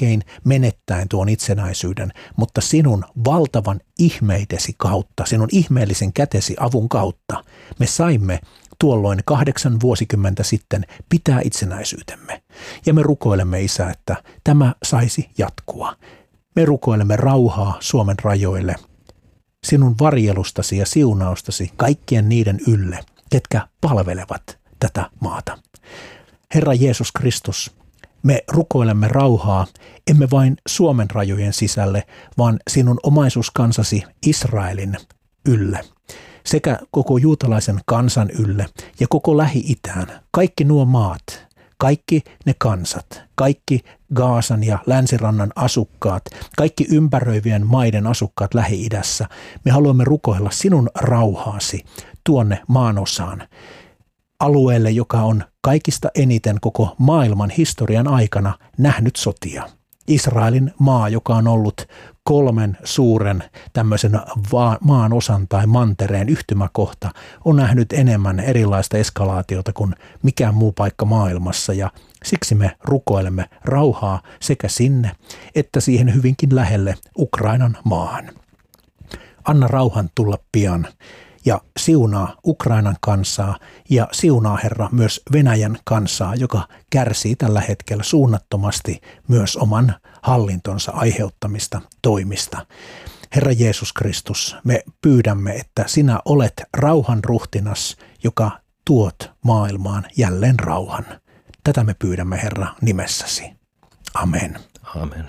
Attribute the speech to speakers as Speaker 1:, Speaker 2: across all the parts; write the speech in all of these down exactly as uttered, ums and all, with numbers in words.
Speaker 1: melkein menettäen tuon itsenäisyyden, mutta sinun valtavan ihmeidesi kautta, sinun ihmeellisen kätesi avun kautta me saimme tuolloin kahdeksan vuosikymmentä sitten pitää itsenäisyytemme. Ja me rukoilemme, Isä, että tämä saisi jatkua. Me rukoilemme rauhaa Suomen rajoille, sinun varjelustasi ja siunaustasi kaikkien niiden ylle, ketkä palvelevat tätä maata. Herra Jeesus Kristus, me rukoilemme rauhaa, emme vain Suomen rajojen sisälle, vaan sinun omaisuuskansasi Israelin ylle, sekä koko juutalaisen kansan ylle ja koko Lähi-itään, kaikki nuo maat, kaikki ne kansat, kaikki Gaasan ja Länsirannan asukkaat, kaikki ympäröivien maiden asukkaat Lähi-idässä. Me haluamme rukoilla sinun rauhaasi tuonne maanosaan, alueelle, joka on kaikista eniten koko maailman historian aikana nähnyt sotia. Israelin maa, joka on ollut kolmen suuren tämmöisen maan osan tai mantereen yhtymäkohta, on nähnyt enemmän erilaista eskalaatiota kuin mikään muu paikka maailmassa, ja siksi me rukoilemme rauhaa sekä sinne että siihen hyvinkin lähelle Ukrainan maahan. Anna rauhan tulla pian ja siunaa Ukrainan kansaa ja siunaa, Herra, myös Venäjän kansaa, joka kärsii tällä hetkellä suunnattomasti myös oman hallintonsa aiheuttamista toimista. Herra Jeesus Kristus, me pyydämme, että sinä olet rauhan ruhtinas, joka tuot maailmaan jälleen rauhan. Tätä me pyydämme, Herra, nimessäsi. Amen.
Speaker 2: Amen.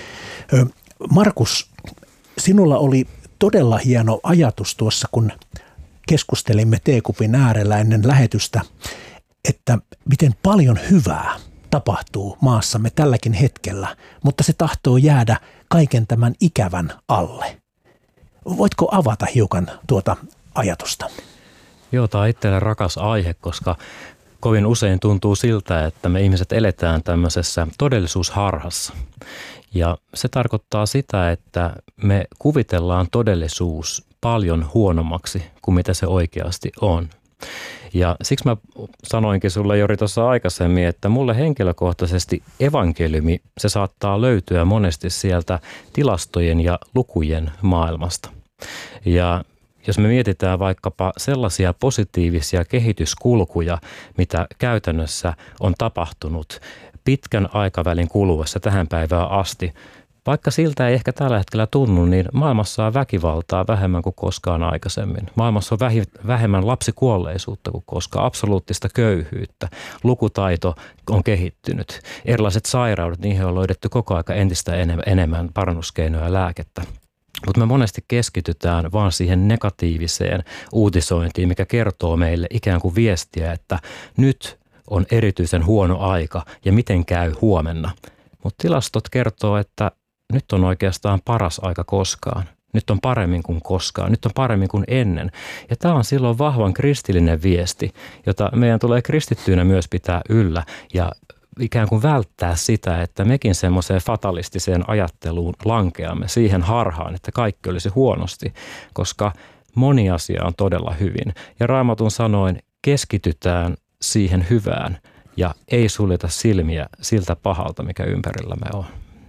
Speaker 1: Markus, sinulla oli todella hieno ajatus tuossa, kun keskustelimme teekupin äärellä ennen lähetystä, että miten paljon hyvää tapahtuu maassamme tälläkin hetkellä, mutta se tahtoo jäädä kaiken tämän ikävän alle. Voitko avata hiukan tuota ajatusta?
Speaker 2: Joo, tämä on itselle rakas aihe, koska kovin usein tuntuu siltä, että me ihmiset eletään tämmöisessä todellisuusharhassa. Ja se tarkoittaa sitä, että me kuvitellaan todellisuus paljon huonommaksi kuin mitä se oikeasti on. Ja siksi mä sanoinkin sulle Jori tuossa aikaisemmin, että mulle henkilökohtaisesti evankeliumi, se saattaa löytyä monesti sieltä tilastojen ja lukujen maailmasta. Ja jos me mietitään vaikkapa sellaisia positiivisia kehityskulkuja, mitä käytännössä on tapahtunut pitkän aikavälin kuluessa tähän päivään asti, vaikka siltä ei ehkä tällä hetkellä tunnu, niin maailmassa on väkivaltaa vähemmän kuin koskaan aikaisemmin. Maailmassa on vähemmän lapsikuolleisuutta kuin koskaan, absoluuttista köyhyyttä, lukutaito on kehittynyt. Erilaiset sairaudet, niihin on löydetty koko aika entistä enemmän parannuskeinoja ja lääkettä. Mutta me monesti keskitytään vaan siihen negatiiviseen uutisointiin, mikä kertoo meille ikään kuin viestiä, että nyt on erityisen huono aika ja miten käy huomenna. Mutta tilastot kertoo, että nyt on oikeastaan paras aika koskaan. Nyt on paremmin kuin koskaan. Nyt on paremmin kuin ennen. Ja tämä on silloin vahvan kristillinen viesti, jota meidän tulee kristittyinä myös pitää yllä ja ikään kuin välttää sitä, että mekin semmoiseen fatalistiseen ajatteluun lankeamme siihen harhaan, että kaikki olisi huonosti, koska moni asia on todella hyvin. Ja Raamatun sanoin keskitytään siihen hyvään ja ei suljeta silmiä siltä pahalta, mikä ympärillämme on.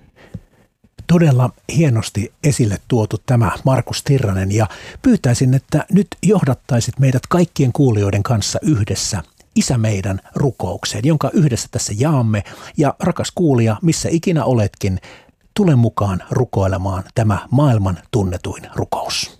Speaker 1: Todella hienosti esille tuotu tämä Markus Tirranen, ja pyytäisin, että nyt johdattaisit meidät kaikkien kuulijoiden kanssa yhdessä Isä meidän rukoukseen, jonka yhdessä tässä jaamme. Ja rakas kuulija, missä ikinä oletkin, tule mukaan rukoilemaan tämä maailman tunnetuin rukous.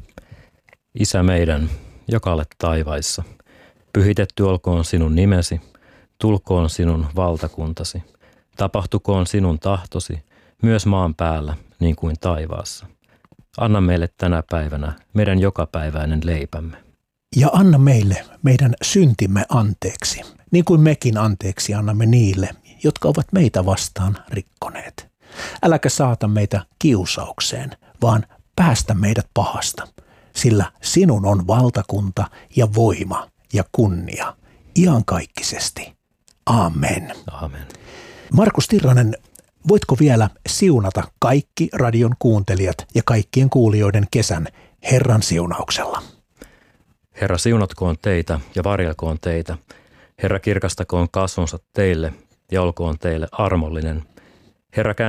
Speaker 2: Isä meidän, joka olet taivaissa, pyhitetty olkoon sinun nimesi, tulkoon sinun valtakuntasi, tapahtukoon sinun tahtosi, myös maan päällä niin kuin taivaassa. Anna meille tänä päivänä meidän jokapäiväinen leipämme.
Speaker 1: Ja anna meille meidän syntimme anteeksi, niin kuin mekin anteeksi annamme niille, jotka ovat meitä vastaan rikkoneet. Äläkä saata meitä kiusaukseen, vaan päästä meidät pahasta, sillä sinun on valtakunta ja voima ja kunnia iankaikkisesti. Amen.
Speaker 2: Amen.
Speaker 1: Markus Tirranen, voitko vielä siunata kaikki radion kuuntelijat ja kaikkien kuulijoiden kesän Herran siunauksella?
Speaker 2: Herra, siunatkoon teitä ja varjelkoon teitä. Herra, kirkastakoon kasvonsa teille ja olkoon teille armollinen. Herra,